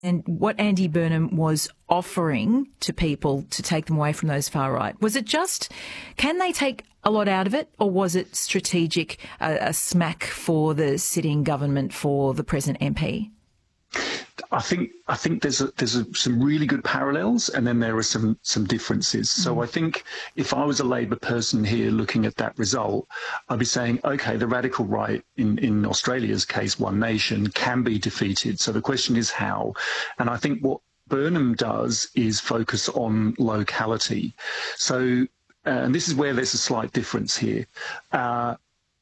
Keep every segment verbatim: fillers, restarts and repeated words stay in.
And what Andy Burnham was offering to people to take them away from those far right, was it just, can they take a lot out of it, or was it strategic, a, a smack for the sitting government, for the present M P? I think I think there's a, there's a, some really good parallels, and then there are some some differences. Mm. So I think if I was a Labour person here looking at that result, I'd be saying, okay, the radical right in, in Australia's case, One Nation, can be defeated. So the question is how. And I think what Burnham does is focus on locality. So, uh, and this is where there's a slight difference here. Uh,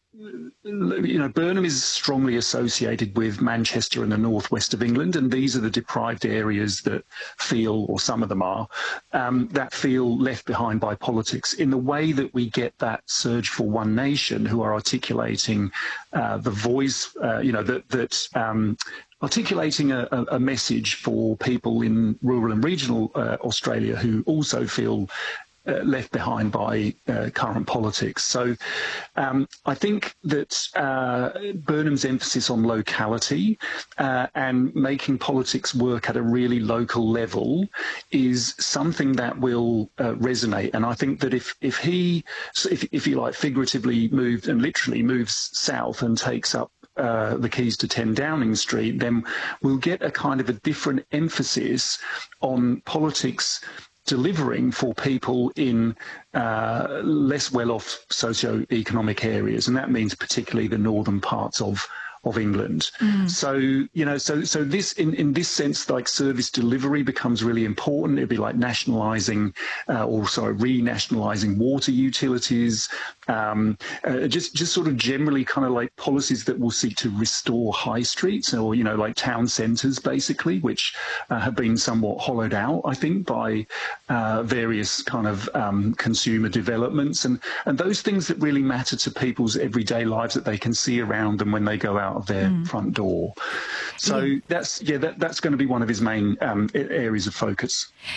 You know, Burnham is strongly associated with Manchester and the northwest of England, and these are the deprived areas that feel, or some of them are, um, that feel left behind by politics. In the way that we get that surge for One Nation, who are articulating uh, the voice, uh, you know, that that. Um, articulating a, a message for people in rural and regional uh, Australia who also feel Uh, left behind by uh, current politics. So um, I think that uh, Burnham's emphasis on locality uh, and making politics work at a really local level is something that will uh, resonate. And I think that if, if he, if, if you like, figuratively moved and literally moves south and takes up Uh, the keys to ten Downing Street, then we'll get a kind of a different emphasis on politics delivering for people in uh, less well-off socio-economic areas, and that means particularly the northern parts of of England. Mm. So, you know, so so this in, in this sense, like service delivery becomes really important. It'd be like nationalising, uh, or sorry, re-nationalising water utilities, um, uh, just just sort of generally kind of like policies that will seek to restore high streets, or, you know, like town centres basically, which uh, have been somewhat hollowed out, I think, by uh, various kind of um, consumer developments, and and those things that really matter to people's everyday lives that they can see around them when they go out of their mm. front door. So yeah. that's yeah that that's going to be one of his main um, areas of focus.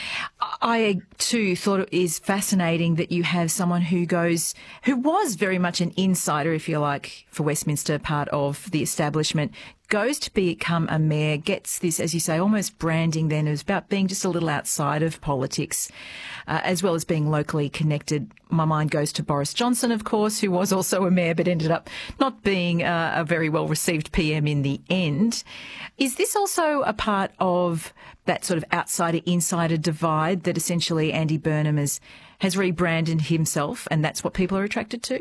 I too thought it is fascinating that you have someone who goes, who was very much an insider, if you like, for Westminster, part of the establishment, goes to become a mayor, gets this, as you say, almost branding then as about being just a little outside of politics, uh, as well as being locally connected. My mind goes to Boris Johnson, of course, who was also a mayor but ended up not being uh, a very well-received P M in the end. Is this also a part of that sort of outsider-insider divide that essentially Andy Burnham has, has rebranded himself, and that's what people are attracted to?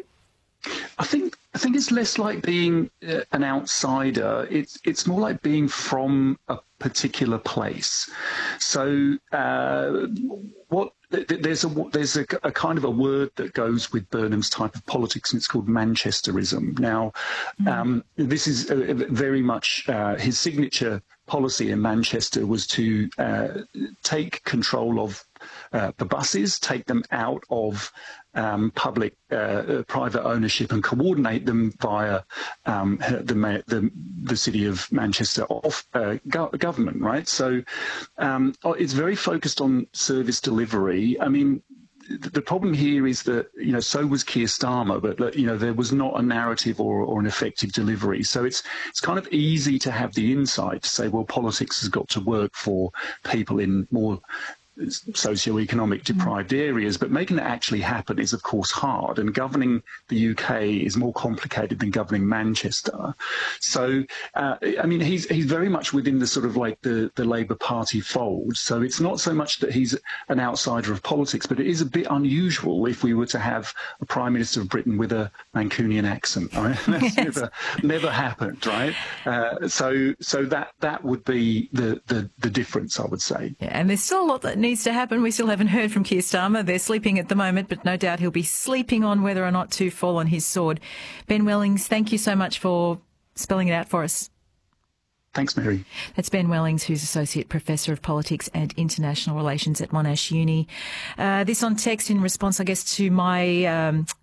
I think I think it's less like being uh, an outsider. It's it's more like being from a particular place. So uh, what there's a there's a, a kind of a word that goes with Burnham's type of politics, and it's called Manchesterism. Now, mm. um, this is uh, very much uh, his signature policy in Manchester was to uh, take control of uh, the buses, take them out of um, public uh, private ownership, and coordinate them via um, the, the the city of Manchester off uh, go- government, right? So um, it's very focused on service delivery. I mean, the problem here is that, you know, so was Keir Starmer, but, you know, there was not a narrative or, or an effective delivery. So it's it's kind of easy to have the insight to say, well, politics has got to work for people in more socio-economic deprived areas, but making that actually happen is of course hard, and governing the U K is more complicated than governing Manchester. So uh, I mean, he's he's very much within the sort of like the, the Labour Party fold, so it's not so much that he's an outsider of politics, but it is a bit unusual if we were to have a Prime Minister of Britain with a Mancunian accent, right? That's yes. never never happened, right? Uh, so so that that would be the, the the difference, I would say. Yeah, and there's still a lot that needs to happen. We still haven't heard from Keir Starmer. They're sleeping at the moment, but no doubt he'll be sleeping on whether or not to fall on his sword. Ben Wellings, thank you so much for spelling it out for us. Thanks, Mary. That's Ben Wellings, who's Associate Professor of Politics and International Relations at Monash Uni. Uh, this on text in response, I guess, to my um,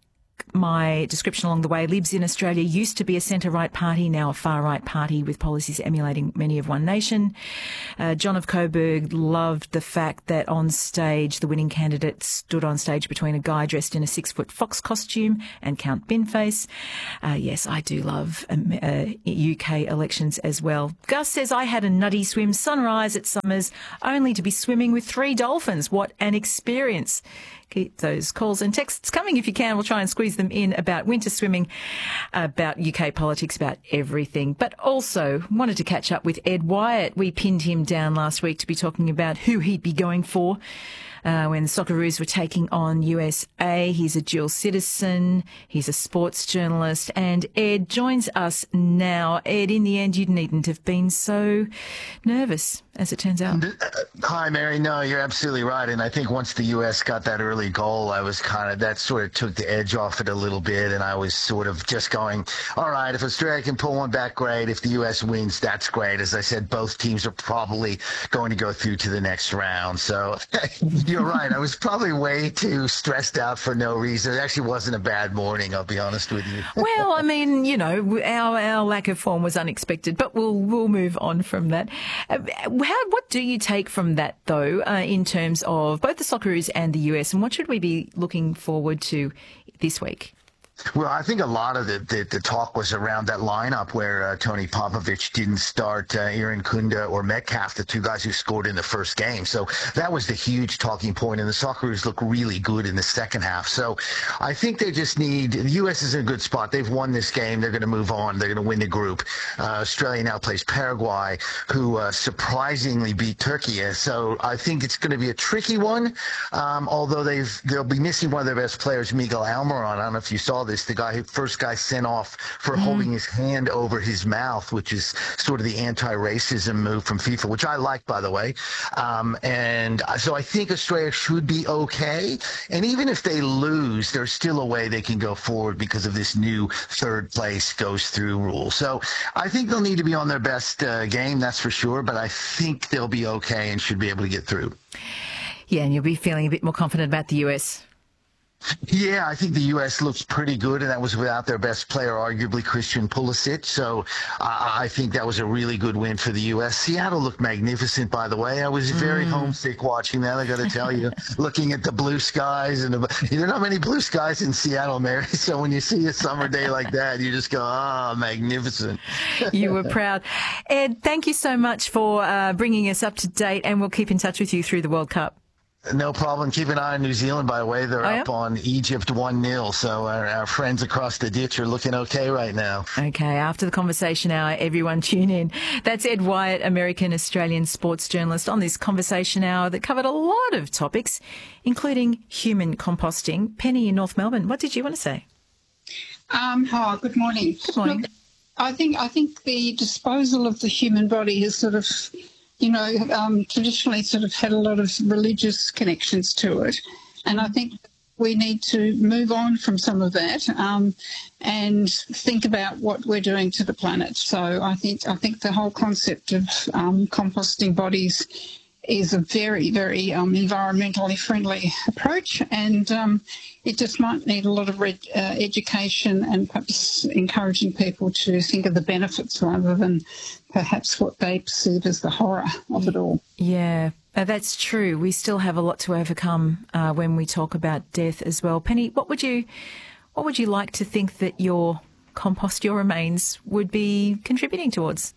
my description along the way. Libs in Australia used to be a centre-right party, now a far-right party with policies emulating many of One Nation. Uh, John of Coburg loved the fact that on stage, the winning candidate stood on stage between a guy dressed in a six-foot fox costume and Count Binface. Uh, yes, I do love um, uh, U K elections as well. Gus says, I had a nutty swim sunrise at Summers only to be swimming with three dolphins. What an experience. Keep those calls and texts coming if you can. We'll try and squeeze them in about winter swimming, about U K politics, about everything. But also wanted to catch up with Ed Wyatt. We pinned him down last week to be talking about who he'd be going for uh, when the Socceroos were taking on U S A. He's a dual citizen. He's a sports journalist. And Ed joins us now. Ed, in the end, you needn't have been so nervous, as it turns out. Hi, Mary. No, you're absolutely right. And I think once the U S got that early goal, I was kind of, that sort of took the edge off it a little bit. And I was sort of just going, all right, if Australia can pull one back, great. If the U S wins, that's great. As I said, both teams are probably going to go through to the next round. So you're right. I was probably way too stressed out for no reason. It actually wasn't a bad morning, I'll be honest with you. Well, I mean, you know, our our lack of form was unexpected, but we'll we'll move on from that. Uh, how, what do you take from that, though, uh, in terms of both the Socceroos and the U S, and what should we be looking forward to this week? Well, I think a lot of the, the, the talk was around that lineup where uh, Tony Popovich didn't start uh, Aaron Kunda or Metcalf, the two guys who scored in the first game. So that was the huge talking point, and the Socceroos look really good in the second half. So I think they just need – the U S is in a good spot. They've won this game. They're going to move on. They're going to win the group. Uh, Australia now plays Paraguay, who uh, surprisingly beat Turkey. So I think it's going to be a tricky one, um, although they've they'll be missing one of their best players, Miguel Almiron. I don't know if you saw this, the guy who first guy sent off for mm. holding his hand over his mouth, which is sort of the anti-racism move from FIFA, which I like, by the way. Um, and so I think Australia should be okay. And even if they lose, there's still a way they can go forward because of this new third place goes through rule. So I think they'll need to be on their best uh, game, that's for sure. But I think they'll be okay and should be able to get through. Yeah, and you'll be feeling a bit more confident about the U S. Yeah, I think the U S looks pretty good, and that was without their best player, arguably Christian Pulisic. So uh, I think that was a really good win for the U S. Seattle looked magnificent, by the way. I was very mm. homesick watching that, I got to tell you, looking at the blue skies. And the, there are not many blue skies in Seattle, Mary. So when you see a summer day like that, you just go, ah, oh, magnificent. You were proud. Ed, thank you so much for uh, bringing us up to date, and we'll keep in touch with you through the World Cup. No problem. Keep an eye on New Zealand, by the way. They're oh, up yeah? on Egypt one nil, so our, our friends across the ditch are looking okay right now. Okay, after the conversation hour, everyone tune in. That's Ed Wyatt, American-Australian sports journalist, on this conversation hour that covered a lot of topics, including human composting. Penny in North Melbourne, what did you want to say? Um, hi, good morning. Good morning. Look, I think, I think the disposal of the human body has sort of... you know, um, traditionally sort of had a lot of religious connections to it. And I think we need to move on from some of that um, and think about what we're doing to the planet. So I think I think the whole concept of um, composting bodies is a very, very um, environmentally friendly approach, and um, it just might need a lot of re- uh, education and perhaps encouraging people to think of the benefits rather than perhaps what they perceive as the horror of it all. Yeah, uh, that's true. We still have a lot to overcome uh, when we talk about death as well. Penny, what would you, what would you like to think that your compost, your remains, would be contributing towards?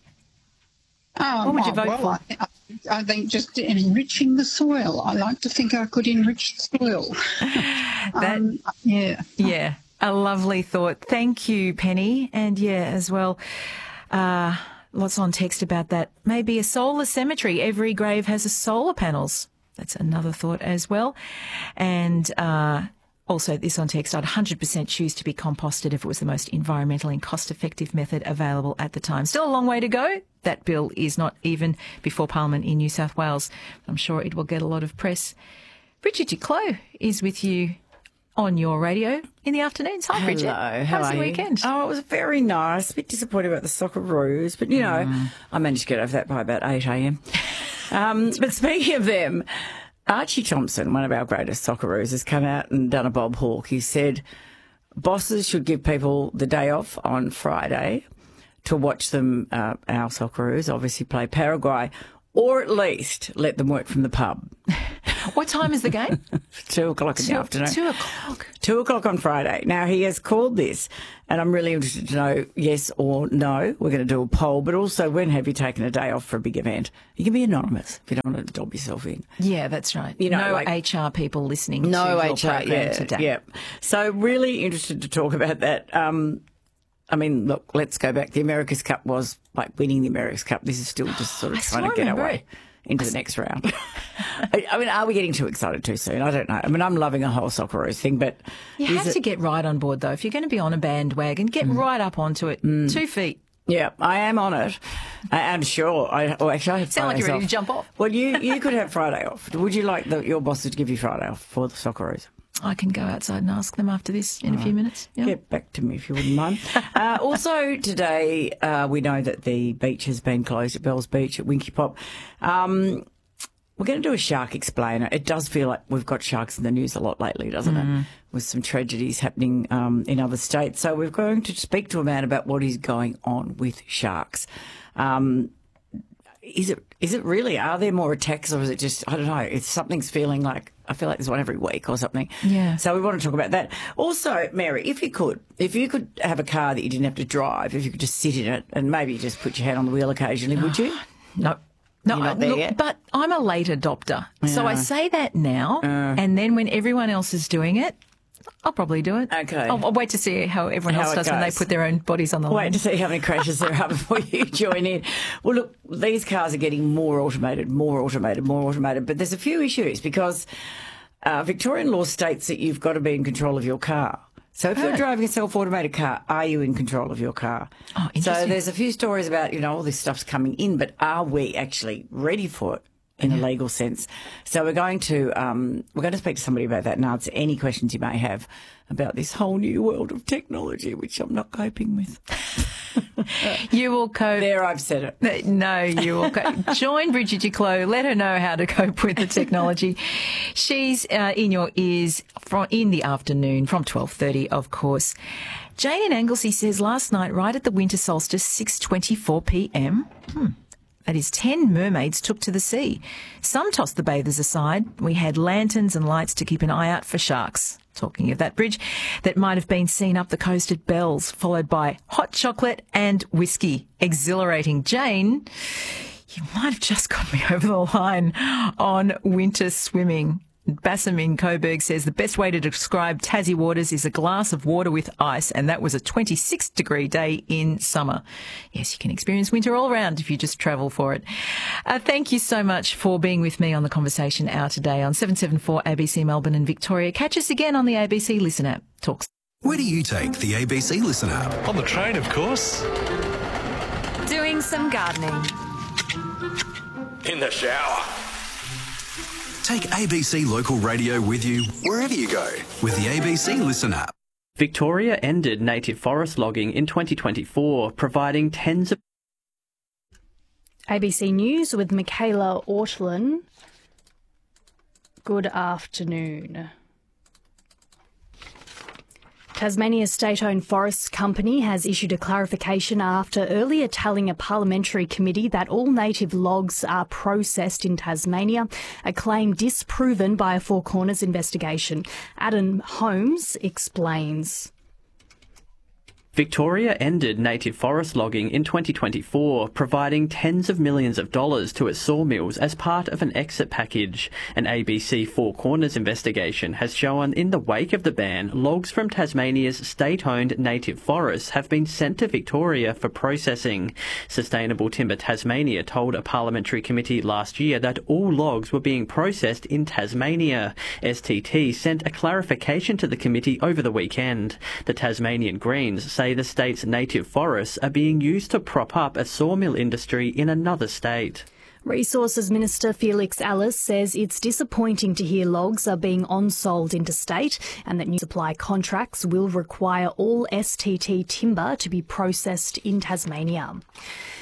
Um, what would you vote well, for? I, I think just enriching the soil. I like to think I could enrich the soil. that, um, yeah. Yeah, a lovely thought. Thank you, Penny. And yeah, as well, uh, lots on text about that. Maybe a solar cemetery. Every grave has a solar panels. That's another thought as well. And uh, also this on text, I'd one hundred percent choose to be composted if it was the most environmentally and cost-effective method available at the time. Still a long way to go. That bill is not even before Parliament in New South Wales. I'm sure it will get a lot of press. Bridget Duclos is with you on your radio in the afternoons. Hi, Bridget. Hello. How was are the you? weekend? Oh, it was very nice. A bit disappointed about the Socceroos, but, you know, mm. I managed to get over that by about eight a.m. um, but speaking of them, Archie Thompson, one of our greatest Socceroos, has come out and done a Bob Hawke. He said, bosses should give people the day off on Friday to watch them, uh, our Socceroos obviously play Paraguay, or at least let them work from the pub. What time is the game? Two o'clock in two, the afternoon. Two o'clock. Two o'clock on Friday. Now, he has called this, and I'm really interested to know yes or no. We're going to do a poll, but also when have you taken a day off for a big event? You can be anonymous if you don't want to dob yourself in. Yeah, that's right. You know, no like, H R people listening no to your H R, program yeah, today. Yeah. So really interested to talk about that. Um, I mean, look, let's go back. The America's Cup was like winning the America's Cup. This is still just sort of I trying still to get our remember way it. into the next round. I, I mean, are we getting too excited too soon? I don't know. I mean, I'm loving a whole Socceroos thing, but You is have it- to get right on board, though. If you're going to be on a bandwagon, get right up onto it. Two feet. Yeah, I am on it. I am sure. I, well, actually, I have Sound like Fridays you're ready off. to jump off. Well, you you could have Friday off. Would you like the, your bosses to give you Friday off for the Socceroos? I can go outside and ask them after this in a few minutes. Yeah. Get back to me if you wouldn't mind. uh, also today, uh, we know that the beach has been closed at Bells Beach at Winky Pop. Um, we're going to do a shark explainer. It does feel like we've got sharks in the news a lot lately, doesn't Mm. it? With some tragedies happening um, in other states. So we're going to speak to a man about what is going on with sharks. Um, is it is it really? Are there more attacks, or is it just, I don't know, it's something's feeling like, I feel like there's one every week or something. Yeah. So we want to talk about that. Also, Mary, if you could, if you could have a car that you didn't have to drive, if you could just sit in it and maybe just put your hand on the wheel occasionally, would you? No. No, You're not I- there look, yet? but I'm a late adopter. So I Yeah. say that now, and then when everyone else is doing it, I'll probably do it. Okay. I'll, I'll wait to see how everyone How else it does when they goes. put their own bodies on the Wait line. to see how many crashes there are before you join in. Well, look, these cars are getting more automated, more automated, more automated, but there's a few issues because uh, Victorian law states that you've got to be in control of your car. So if you're Oh. driving a self-automated car, are you in control of your car? Oh, So interesting. there's a few stories about, you know, all this stuff's coming in, but are we actually ready for it in a legal sense? So we're going to um, we're going to speak to somebody about that and answer any questions you may have about this whole new world of technology, which I'm not coping with. You will cope. There, I've said it. No, you will cope. Join Bridget Duclos. Let her know how to cope with the technology. She's uh, in your ears from in the afternoon from twelve thirty, of course. Jane in Anglesey says last night, right at the winter solstice, six twenty-four p.m. Hmm. That is, ten mermaids took to the sea. Some tossed the bathers aside. We had lanterns and lights to keep an eye out for sharks. Talking of that bridge, that might have been seen up the coast at Bells, followed by hot chocolate and whiskey. Exhilarating. Jane, you might have just got me over the line on winter swimming. Bassam in Coburg says the best way to describe Tassie waters is a glass of water with ice, and that was a twenty-six degree day in summer. Yes, you can experience winter all round if you just travel for it. Uh, thank you so much for being with me on the Conversation Hour today on seven seven four A B C Melbourne and Victoria. Catch us again on the A B C Listen app. Talk. Where do you take the A B C Listen app? On the train, of course. Doing some gardening. In the shower. Take A B C Local Radio with you wherever you go with the A B C Listen app. Victoria ended native forest logging in twenty twenty-four, providing tens of... A B C News with Michaela Ortlin. Good afternoon. Tasmania's state-owned Forests Company has issued a clarification after earlier telling a parliamentary committee that all native logs are processed in Tasmania, a claim disproven by a Four Corners investigation. Adam Holmes explains. Victoria ended native forest logging in twenty twenty-four, providing tens of millions of dollars to its sawmills as part of an exit package. An A B C Four Corners investigation has shown in the wake of the ban, logs from Tasmania's state-owned native forests have been sent to Victoria for processing. Sustainable Timber Tasmania told a parliamentary committee last year that all logs were being processed in Tasmania. S T T sent a clarification to the committee over the weekend. The Tasmanian Greens say the state's native forests are being used to prop up a sawmill industry in another state. Resources Minister Felix Ellis says it's disappointing to hear logs are being on-sold interstate and that new supply contracts will require all S T T timber to be processed in Tasmania.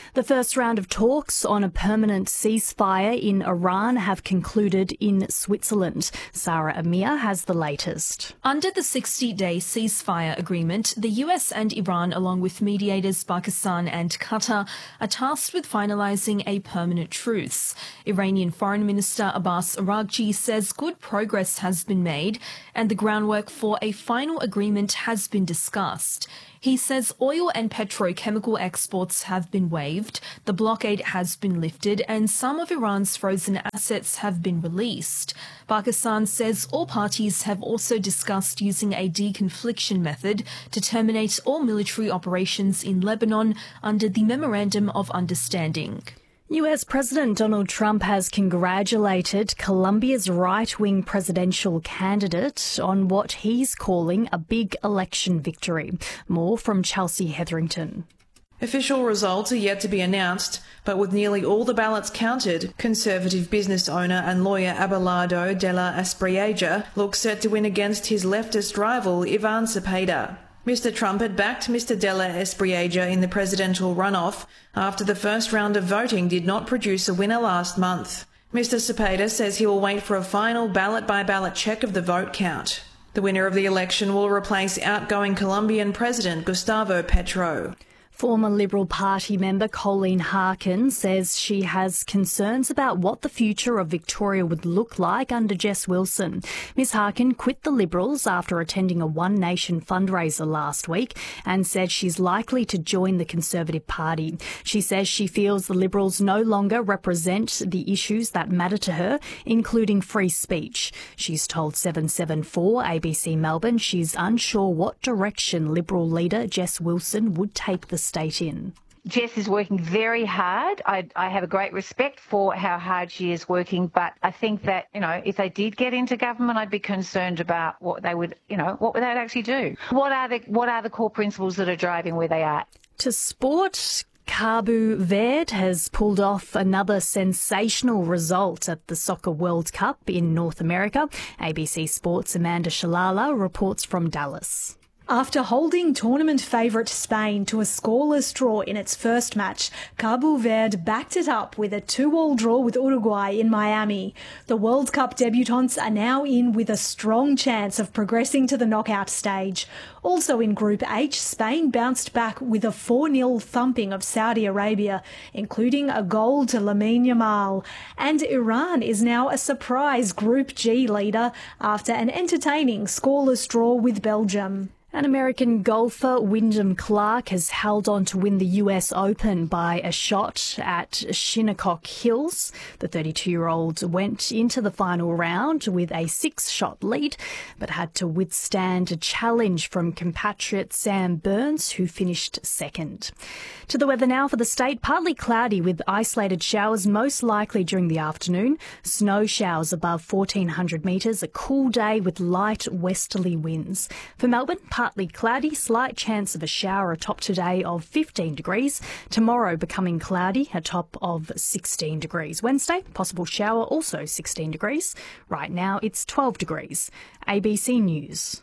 The first round of talks on a permanent ceasefire in Iran have concluded in Switzerland. Sarah Amir has the latest. Under the sixty-day ceasefire agreement, the U S and Iran, along with mediators Pakistan and Qatar, are tasked with finalising a permanent truce. Iranian Foreign Minister Abbas Araghchi says good progress has been made and the groundwork for a final agreement has been discussed. He says oil and petrochemical exports have been waived, the blockade has been lifted, and some of Iran's frozen assets have been released. Pakistan says all parties have also discussed using a deconfliction method to terminate all military operations in Lebanon under the Memorandum of Understanding. U S President Donald Trump has congratulated Colombia's right-wing presidential candidate on what he's calling a big election victory. More from Chelsea Hetherington. Official results are yet to be announced, but with nearly all the ballots counted, conservative business owner and lawyer Abelardo de la Espriella looks set to win against his leftist rival Ivan Cepeda. Mister Trump had backed Mister de la Espriella in the presidential runoff after the first round of voting did not produce a winner last month. Mister Cepeda says he will wait for a final ballot-by-ballot check of the vote count. The winner of the election will replace outgoing Colombian President Gustavo Petro. Former Liberal Party member Colleen Harkin says she has concerns about what the future of Victoria would look like under Jess Wilson. Miss Harkin quit the Liberals after attending a One Nation fundraiser last week and said she's likely to join the Conservative Party. She says she feels the Liberals no longer represent the issues that matter to her, including free speech. She's told seven seven four A B C Melbourne she's unsure what direction Liberal leader Jess Wilson would take the state in. Jess is working very hard. I, I have a great respect for how hard she is working, but I think that, you know, if they did get into government, I'd be concerned about what they would, you know, what would they actually do? What are the what are the core principles that are driving where they are? To sport, Cabo Verde has pulled off another sensational result at the Soccer World Cup in North America. A B C Sports' Amanda Shalala reports from Dallas. After holding tournament favourite Spain to a scoreless draw in its first match, Cabo Verde backed it up with a two-all draw with Uruguay in Miami. The World Cup debutants are now in with a strong chance of progressing to the knockout stage. Also in Group H, Spain bounced back with a four nil thumping of Saudi Arabia, including a goal to Lamine Yamal. And Iran is now a surprise Group G leader after an entertaining scoreless draw with Belgium. An American golfer, Wyndham Clark, has held on to win the U S Open by a shot at Shinnecock Hills. The thirty-two-year-old went into the final round with a six-shot lead, but had to withstand a challenge from compatriot Sam Burns, who finished second. To the weather now for the state. Partly cloudy with isolated showers, most likely during the afternoon. Snow showers above fourteen hundred metres. A cool day with light westerly winds. For Melbourne, partly cloudy, slight chance of a shower, a top today of fifteen degrees. Tomorrow becoming cloudy, a top of sixteen degrees. Wednesday, possible shower, also sixteen degrees. Right now it's twelve degrees. A B C News.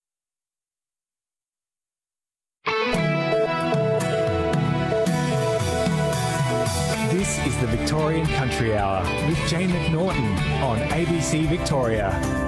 This is the Victorian Country Hour with Jane McNaughton on A B C Victoria.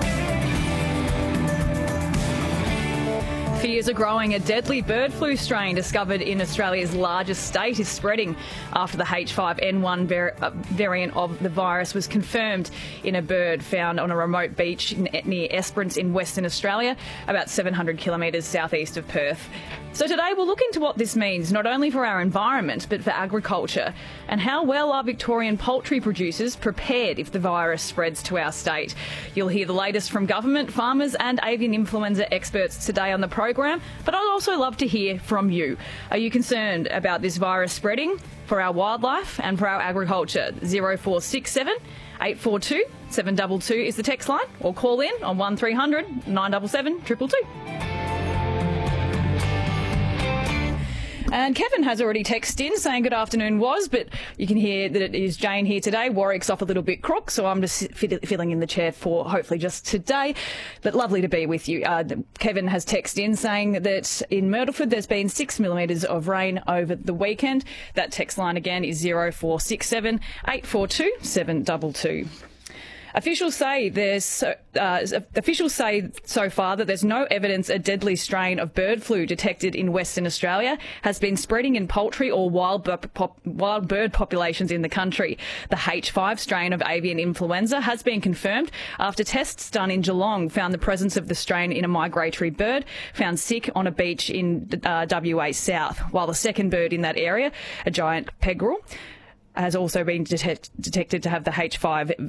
Fears are growing. A deadly bird flu strain discovered in Australia's largest state is spreading after the H five N one var- uh, variant of the virus was confirmed in a bird found on a remote beach in, near Esperance in Western Australia, about seven hundred kilometres southeast of Perth. So today we'll look into what this means, not only for our environment, but for agriculture, and how well are Victorian poultry producers prepared if the virus spreads to our state. You'll hear the latest from government, farmers and avian influenza experts today on the program, but I'd also love to hear from you. Are you concerned about this virus spreading for our wildlife and for our agriculture? zero four six seven, eight four two, seven two two is the text line, or call in on one three hundred, nine seven seven, two two two. And Kevin has already texted in saying good afternoon, was, but you can hear that it is Jane here today. Warwick's off a little bit crook, so I'm just filling in the chair for hopefully just today. But lovely to be with you. Uh, Kevin has texted in saying that in Myrtleford there's been six millimetres of rain over the weekend. That text line again is zero four six seven eight four two seven two two. Officials say there's uh, officials say so far that there's no evidence a deadly strain of bird flu detected in Western Australia has been spreading in poultry or wild, pop, wild bird populations in the country. The H five strain of avian influenza has been confirmed after tests done in Geelong found the presence of the strain in a migratory bird found sick on a beach in uh, W A South, while the second bird in that area, a giant pegrel, has also been detect- detected to have the H five